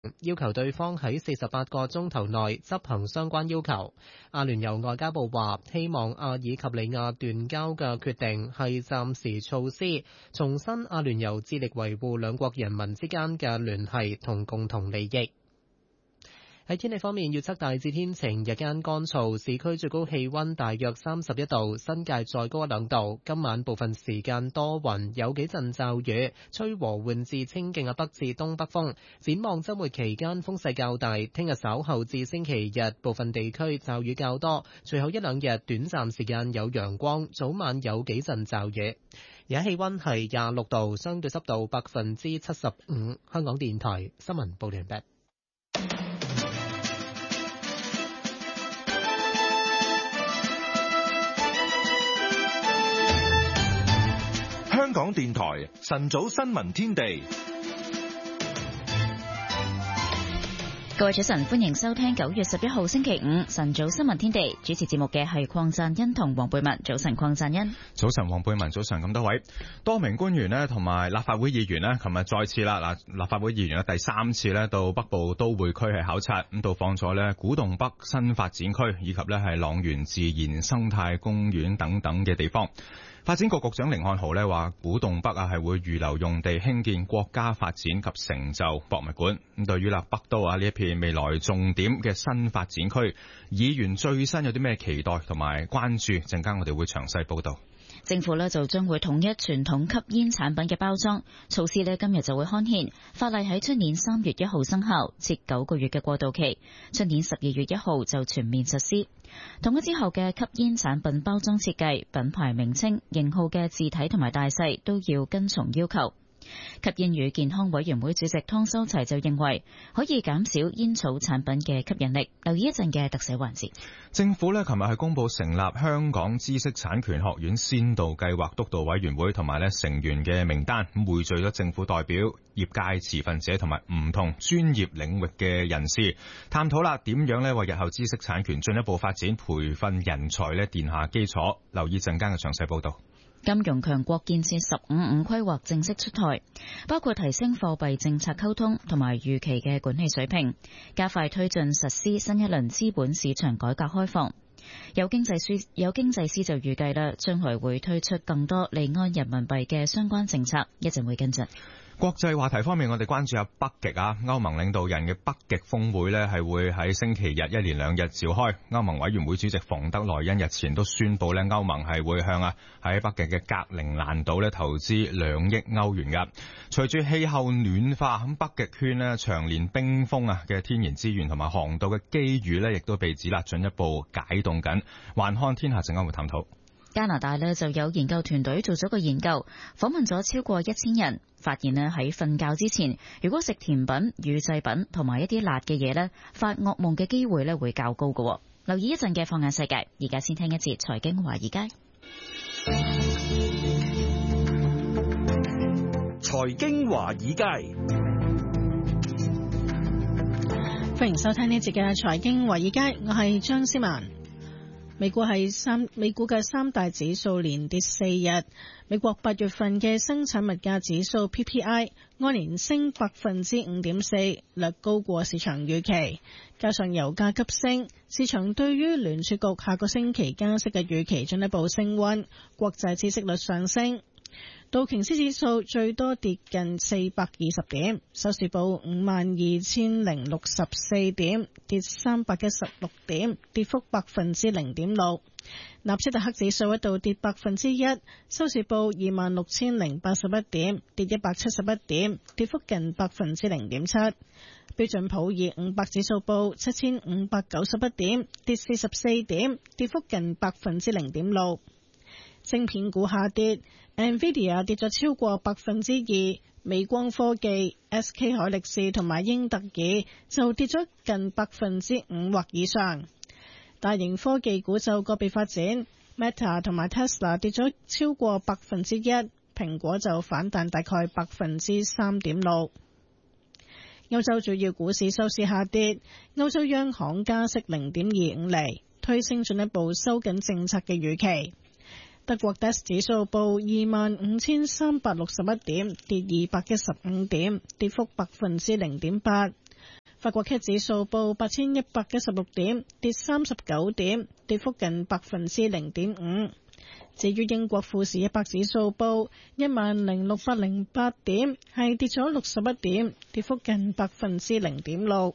要求對方喺48個鐘頭內執行相關要求。阿聯酋外交部話，希望阿爾及利亞斷交嘅決定係暫時措施，重申阿聯酋致力維護兩國人民之間嘅聯繫同共同利益。喺天氣方面，預測大致天晴，日間乾燥，市區最高氣溫大約31度，新界再高1-2度。今晚部分時間多雲，有幾陣驟雨，吹和緩至清勁嘅北至東北風。展望週末期間風勢較大，聽日稍後至星期日部分地區驟雨較多，隨後1-2日短暫時間有陽光，早晚有幾陣驟雨。而家氣溫係26度，相對濕度75%。香港電台新聞報道完畢。 香港電台晨早新聞天地， 各位早晨，歡迎收聽9月11號星期五晨早新聞天地。主持節目嘅係鄺贊恩同黃貝文。早晨，鄺贊恩。 早晨，黃貝文。早晨，咁多位多名官員呢同埋立法會議員呢琴日再次啦，立法會議員呢第3次呢到北部都會區係考察，咁到訪咗呢古洞北新發展區以及呢係塱原自然生態公園等等嘅地方。發展局局長甯漢豪呢話，古洞北係會預留用地興建國家發展及成就博物館。咁對於北都呢一片未來重點嘅新發展區，議員最新有啲咩期待同埋關注？陣間我哋會詳細報道。 政府呢就將會統一傳統吸煙產品嘅包裝措施呢，今日就會刊憲，法例喺出年3月1號生效，設9個月嘅過渡期，出年12月1號就全面實施。統一之後嘅吸煙產品包裝設計、品牌名稱、型號嘅字體同埋大細都要跟從要求。吸煙與健康委員會主席湯修齊就認為可以減少煙草產品嘅吸引力。留意一陣嘅特寫環節。 政府呢琴日係公布成立香港知識產權學院先導計劃督導委員會同埋成員嘅名單，咁匯聚咗政府代表、業界持份者同埋唔同專業領域嘅人士，探討啦點樣呢為日後知識產權進一步發展、培訓人才呢奠下基礎。留意陣間嘅詳細報道。 金融強國建設15-5規劃正式出台，包括提升貨幣政策溝通同埋預期嘅管理水平，加快推進實施新一輪資本市場改革開放。有經濟師就預計啦，將來會推出更多離岸人民幣嘅相關政策，一陣會跟進。 國際話題方面，我哋關注下北極啊，歐盟領導人嘅北極峰會呢係會喺星期日1連2日召開。歐盟委員會主席馮德萊恩日前都宣布呢，歐盟係會向喺北極嘅格陵蘭島呢投資2億歐元㗎。隨住氣候暖化，咁北極圈呢長年冰封嘅天然資源同埋航道嘅機遇呢亦都被指進一步解凍緊。環看天下陣間會探討。 加拿大呢就有研究團隊做咗個研究，訪問咗超過1000人，發現呢喺瞓覺之前，如果食甜品、乳製品同埋一啲辣嘅嘢呢，發噩夢嘅機會呢會較高嘅。留意一陣嘅放眼世界，而家先聽一節財經華爾街。 財經華爾街， 歡迎收聽呢節嘅財經華爾街，我係張思文。美股嘅三大指數連跌4日，美國8月份嘅生產物價指數 PPI 按年升5.4%，略高過市場預期。加上油價急升，市場對於聯儲局下個星期加息嘅預期進一步升溫，國債孳息率上升。道瓊斯指數最多跌近420點，收市報52,064點，跌316點，跌幅0.6%。納斯達克指數一度跌1%，收市報26,081點，跌171點，跌幅近0.7%。標準普爾500指數報7,591點，跌44點，跌幅近0.6%。晶片股下跌，NVIDIA 跌咗超過2%，美光科技、SK 海力士同埋英特爾就跌咗近5%或以上。大型科技股就個別發展 ，Meta 同埋 Tesla 跌咗超過1%，蘋果就反彈大概3.6%。歐洲主要股市收市下跌，歐洲央行加息0.25厘，推升進一步收緊政策嘅預期。德國 DAX 指數報25,361點，跌215點，跌幅0.8%。 法國 CAC 指數報8116點，跌39點，跌幅近0.5%。至於英國富時100指數報10608點，係跌咗61點，跌幅近0.6%。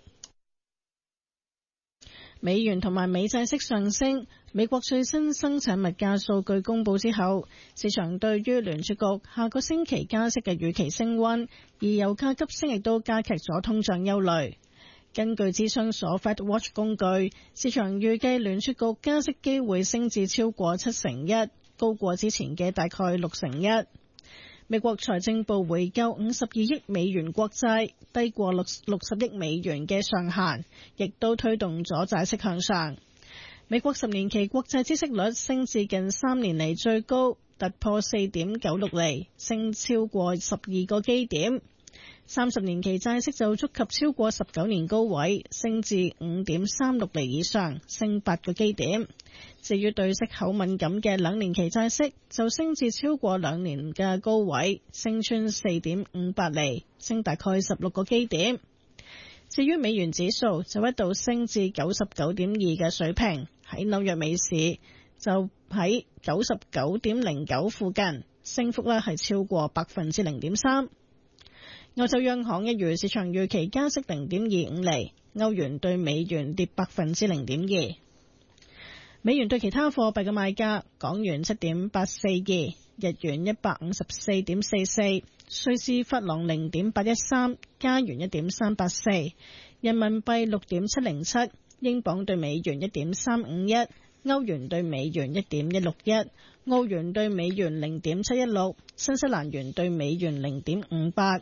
美元同埋美債息上升，美國最新生產物價數據公佈之後，市場對於聯儲局下個星期加息嘅預期升溫，而油價急升亦都加劇咗通脹憂慮。根據諮詢所 FedWatch 工具，市場預計聯儲局加息機會升至超過71%，高過之前嘅大概61%。美國財政部回購52億美元國債，低過60億美元嘅上限，亦都推動咗債息向上。美國10年期國債孳息率升至近3年嚟最高，突破4.96厘，升超過12個基點。30年期債息就觸及超過19年高位，升至 5.36 厘以上，升8個基點。至於對息口敏感嘅2年期債息就升至超過2年嘅高位，升穿 4.58 厘，升大概16個基點。至於美元指數就一度升至 99.2 嘅水平，喺紐約美市就喺 99.09 附近，升幅咧係超過 0.3%。歐洲央行一如市場預期加息 0.25 厘，歐元對美元跌 0.2%。美元對其他貨幣嘅賣價：港元7.842，日元154.44，瑞士法郎0.813，加元1.384，人民幣6.707，英鎊對美元1.351，歐元對美元1.161，澳元對美元0.716，新西蘭元對美元0.58。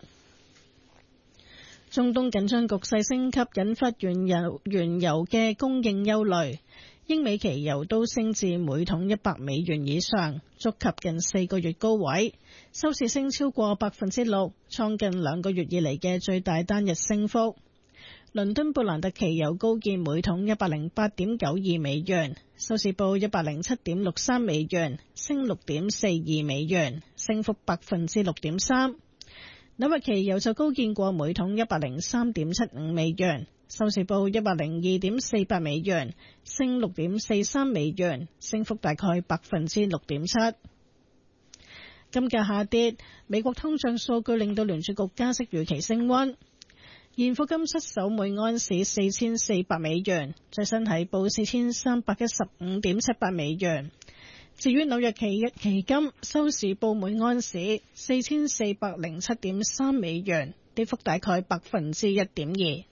中東緊張局勢升級，引發原油嘅供應憂慮。英美期油都升至每桶100美元以上，觸及近4個月高位，收市升超過 6%， 創近2個月以嚟嘅最大單日升幅。倫敦布蘭特期油高見每桶108.92美元，收市報107.63美元，升6.42美元，升幅 6.3%。紐約期油就高見過每桶103.75美元，收市報102.48美元，升6.43美元，升幅大概 6.7%。金價下跌，美國通脹數據令到聯儲局加息預期升溫。現貨金失守每安士4400美元，最新係報4315.78美元。至於紐約期金收市報每安士4407.3美元，跌幅大概 1.2%。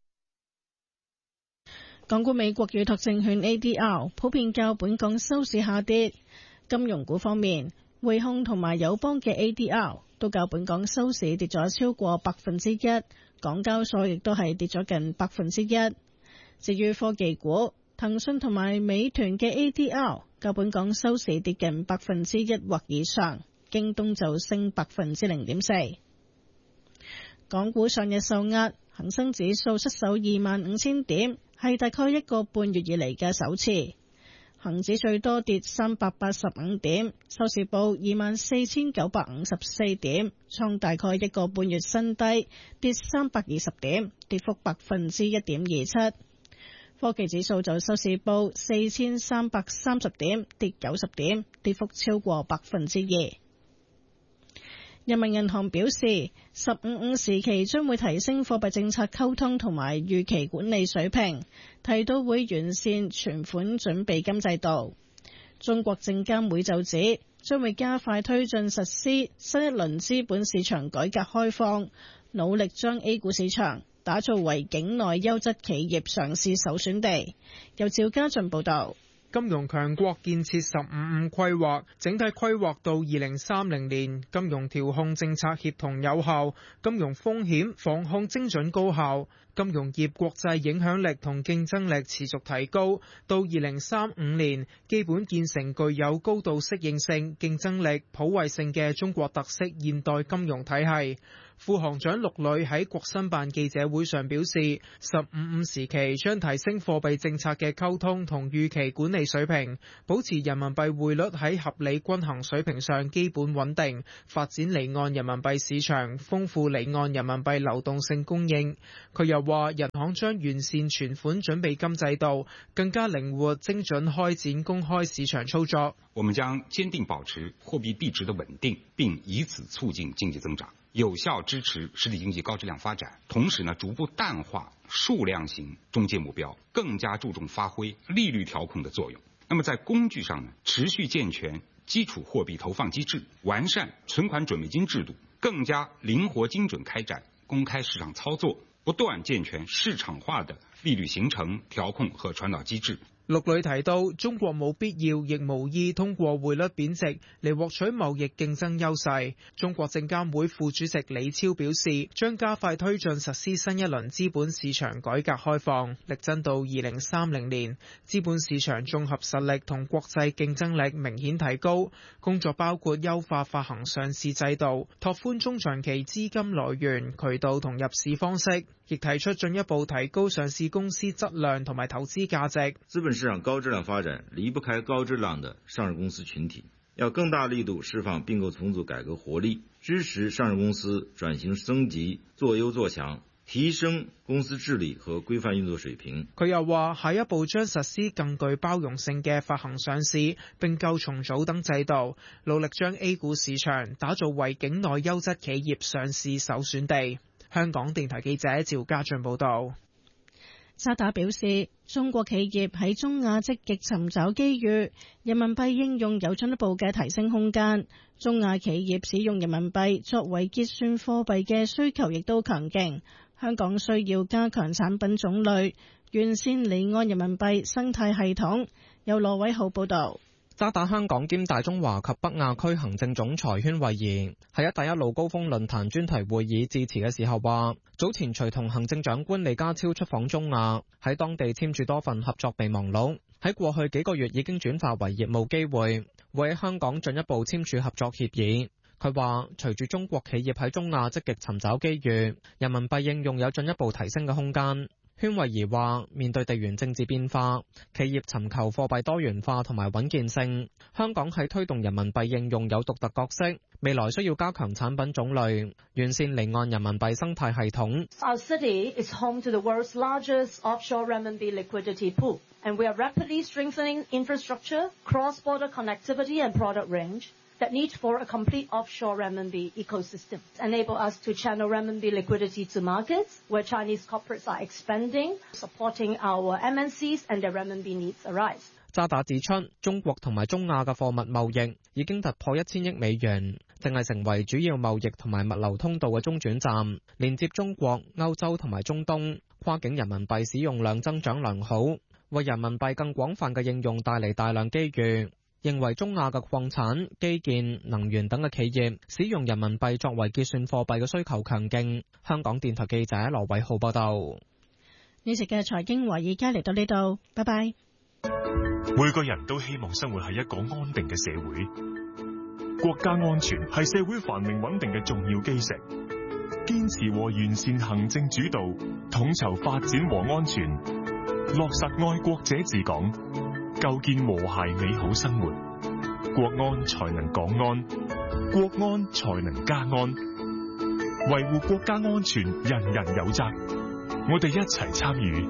港股美國預託證券 ADR 普遍較本港收市下跌。金融股方面，匯控同埋友邦嘅 ADR 都較本港收市跌咗超過 1%， 港交所亦都係跌咗近 1%。至於科技股，騰訊同埋美團嘅 ADR 較本港收市跌近 1% 或以上，京東就升 0.4%。港股上日受壓，恒生指數失守25,000點，係大概1個半月以嚟嘅首次。恒指最多跌385點，收市報24,954點，創大概1個半月新低，跌320點，跌幅 1.27%。科技指數就收市報4,330點，跌90點，跌幅超過 2%。人民銀行表示，15/5時期將會提升貨幣政策溝通同埋預期管理水平，提到會完善存款準備金制度。中國證監會就指，將會加快推進實施新一輪資本市場改革開放，努力將 A 股市場打造為境內優質企業上市首選地。由趙家俊報道。 金融強國建設15/5規劃，整體規劃到2030年，金融調控政策協同有效，金融風險防控精準高效，金融業國際影響力同競爭力持續提高，到2035年，基本建成具有高度適應性、競爭力、普惠性嘅中國特色現代金融體系。 副行長陸磊喺國新辦記者會上表示，15時期將提升貨幣政策嘅溝通同預期管理水平，保持人民幣匯率喺合理均衡水平上基本穩定，發展離岸人民幣市場，豐富離岸人民幣流動性供應。佢又話，人行將完善存款準備金制度，更加靈活精準開展公開市場操作。 我們將堅定保持貨幣幣值的穩定，並以此促進經濟增長，有效支持實體經濟高質量發展。同時呢，逐步淡化數量型中介目標，更加注重發揮利率調控的作用。那麼在工具上呢，持續健全基礎貨幣投放機制，完善存款準備金制度，更加靈活精準開展公開市場操作，不斷健全市場化的利率形成、調控和傳導機制。 陸磊提到，中國冇必要亦無意通過匯率貶值嚟獲取貿易競爭優勢。中國證監會副主席李超表示，將加快推進實施新一輪資本市場改革開放，力爭到2030年，資本市場綜合實力同國際競爭力明顯提高。工作包括優化發行上市制度，拓寬中長期資金來源、渠道同入市方式，亦提出進一步提高上市公司質量同埋投資價值。 資本市場高質量發展離不開高質量的上市公司群體，要更大力度釋放併購重組改革活力，支持上市公司轉型升級、做優做強，提升公司治理和規範運作水平。 佢又話，下一步將實施更具包容性嘅發行上市、併購重組等制度，努力將 A 股市場打造為境內優質企業上市首選地。香港電台記者趙家俊報道。 渣打表示，中國企業喺中亞積極尋找機遇，人民幣應用有進一步嘅提升空間。中亞企業使用人民幣作為結算貨幣嘅需求亦都強勁。香港需要加強產品種類，完善離岸人民幣生態系統。由羅偉浩報道。 渣打香港兼大中華及北亞區行政總裁禤惠儀喺一帶一路高峰論壇專題會議致辭嘅時候話，早前隨同行政長官李家超出訪中亞，喺當地簽署多份合作備忘錄，喺過去幾個月已經轉化為業務機會，會喺香港進一步簽署合作協議。佢話，隨住中國企業喺中亞積極尋找機遇，人民幣應用有進一步提升嘅空間。禤惠儀話，面對地緣政治變化，企業尋求貨幣多元化同埋穩健性，香港喺推動人民幣應用有獨特角色，未來需要加強產品種類，完善離岸人民幣生態系統。 Our city is home to the world's largest offshore renminbi liquidity pool, and we are rapidly strengthening infrastructure, cross-border connectivity and product range that need for a complete offshore renminbi ecosystem, enable us to channel renminbi liquidity to markets where Chinese corporates are expanding, supporting our MNCs and their renminbi needs arise. 渣打指出，中國同埋中亞嘅貨物貿易已經突破1000億美元，正係成為主要貿易同埋物流通道嘅中轉站，連接中國、歐洲同埋中東，跨境人民幣使用量增長良好，為人民幣更廣泛嘅應用帶嚟大量機遇。認為中亞嘅礦產、基建、能源等嘅企業使用人民幣作為結算貨幣嘅需求強勁。香港電台記者羅偉浩報道。 呢節嘅財經華爾街嚟到呢度，拜拜。 每個人都希望生活喺一個安定嘅社會，國家安全係社會繁榮穩定嘅重要基石。堅持和完善行政主導，統籌發展和安全，落實愛國者治港，構建和諧美好生活，國安才能港安，國安才能家安。維護國家安全，人人有責，我哋一齊參與。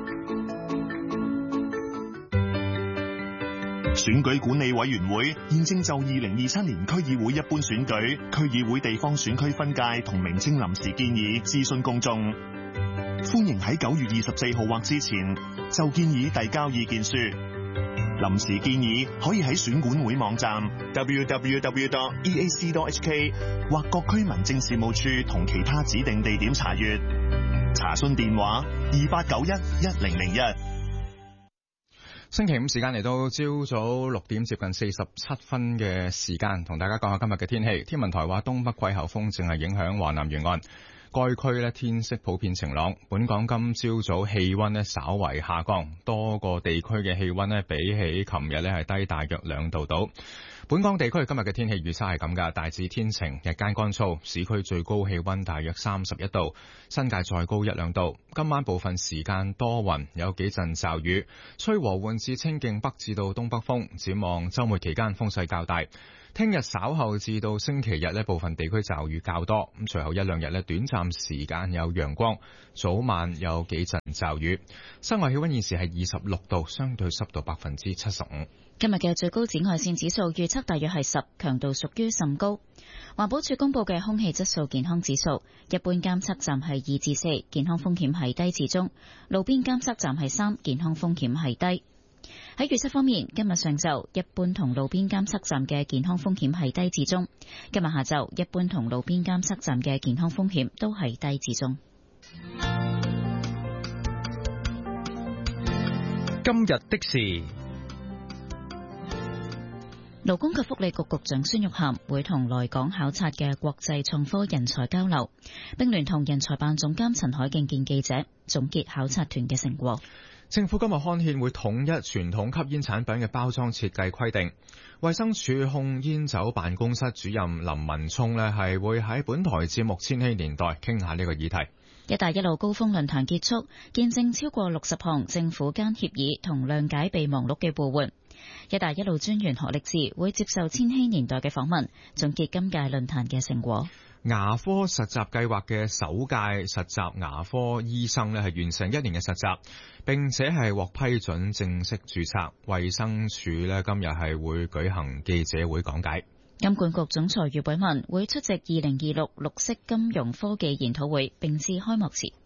選舉管理委員會現正就2027年區議會一般選舉、區議會地方選區分界同名稱臨時建議諮詢公眾，歡迎喺9月24號或之前就建議遞交意見書。臨時建議可以喺選管會網站 www.eac.hk 或各區民政事務處同其他指定地點查閱。查詢電話28911001。 星期五時間嚟到朝早6點接近47分嘅時間，同大家講下今日嘅天氣。天文台話東北季候風正係影響華南沿岸，該區呢天色普遍晴朗。本港今朝早氣溫呢稍為下降，多個地區嘅氣溫呢比起琴日呢係低大約2度到。 本港地區今日嘅天氣預測係咁㗎，大致天晴，日間乾燥，市區最高氣溫大約31度，新界再高1-2度。今晚部分時間多雲，有幾陣驟雨，吹和緩至清勁北至到東北風。展望週末期間風勢較大。聽日稍後至到星期日呢，部分地區驟雨較多，咁隨後1-2日呢，短暫時間有陽光，早晚有幾陣驟雨。室外氣溫現時係26度，相對濕度75%。 今日嘅最高紫外線指數預測大約係10，強度屬於甚高。環保署公布嘅空氣質素健康指數，一般監測站係2至4，健康風險係低至中；路邊監測站係3，健康風險係低。喺預測方面，今日上晝一般同路邊監測站嘅健康風險係低至中；今日下晝一般同路邊監測站嘅健康風險都係低至中。 今日的事， 勞工及福利局局長孫玉菡會同來港考察嘅國際創科人才交流，並聯同人才辦總監陳海敬見記者總結考察團嘅成果。 政府今日刊憲會統一傳統吸煙產品嘅包裝設計規定。衛生署控煙酒辦公室主任林文聰呢係會喺本台節目《千禧年代》傾下呢個議題。 一帶一路高峰論壇結束，見證超過60項政府間協議同諒解備忘錄嘅互換。一帶一路專員何力智會接受《千禧年代》嘅訪問，總結今屆論壇嘅成果。 牙科實習計劃嘅首屆實習牙科醫生呢係完成1年嘅實習，並且係獲批准正式註冊。衛生署呢今日係會舉行記者會講解。 金管局總裁余偉文會出席2026綠色金融科技研討會，並致開幕詞。